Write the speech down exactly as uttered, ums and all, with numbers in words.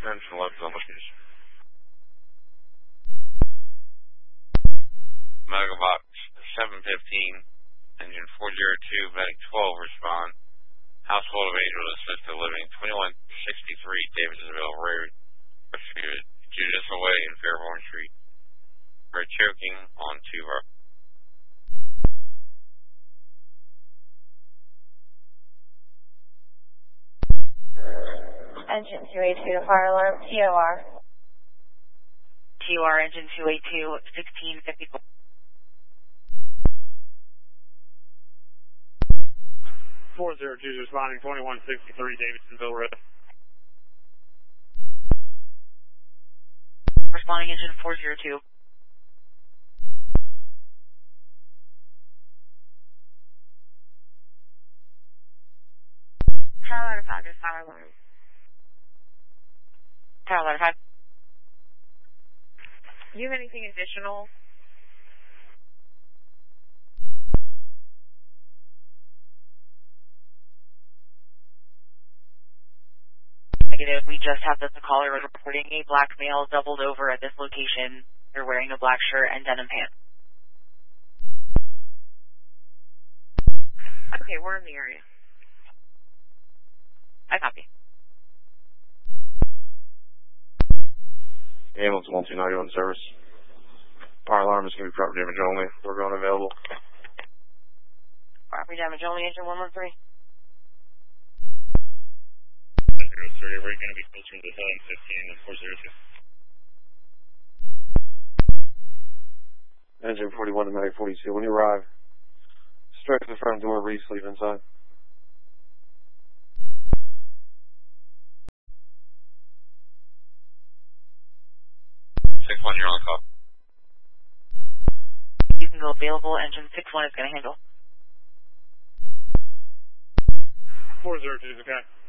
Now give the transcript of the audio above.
engine eleven on location. Medical box seven fifteen, engine four zero two, medic twelve respond. Household of Angel Assisted Living, twenty-one sixty-three Davidsonville Road, pursued Judicial Way in Fairborn Street. For choking on two of our Engine two eighty-two to fire alarm, T O R. T O R, engine two eighty-two, sixteen fifty-four. four zero two is responding, twenty-one sixty-three Davidsonville Road. Responding engine four zero two. Tower five to fire alarm. Tower five. Do you have anything additional? Negative. We just have that the caller was reporting a black male doubled over at this location. They're wearing a black shirt and denim pants. Okay, we're in the area. I copy. ambulance one two nine one service. Fire alarm is going to be property damage only. We're going available. Property damage only, engine one one three. one zero three, we're going to be filtering the seven fifteen and four zero two. Engine forty-one to medic forty-two. When you arrive, strike the front door, read sleep inside. six one, you're on call. You can go available, engine six one is going to handle. four zero two is okay.